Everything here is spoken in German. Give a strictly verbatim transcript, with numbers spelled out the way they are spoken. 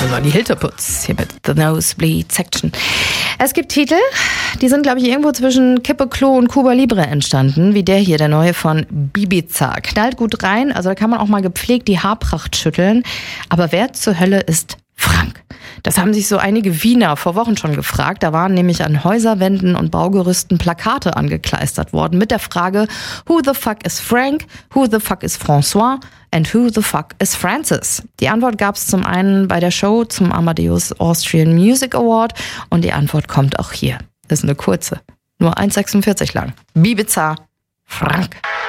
sogar die Hilterputz hier mit The Nosebleed Section. Es gibt Titel, die sind, glaube ich, irgendwo zwischen Kippe, Klo und Cuba Libre entstanden, wie der hier, der neue von Bibiza. Knallt gut rein, also da kann man auch mal gepflegt die Haarpracht schütteln. Aber wer zur Hölle ist Frank? Das haben sich so einige Wiener vor Wochen schon gefragt. Da waren nämlich an Häuserwänden und Baugerüsten Plakate angekleistert worden mit der Frage: Who the fuck is Frank? Who the fuck is François? And who the fuck is Francis? Die Antwort gab es zum einen bei der Show zum Amadeus Austrian Music Award und die Antwort kommt auch hier. Das ist eine kurze, nur eins Komma sechsundvierzig lang. Bibiza, Frank.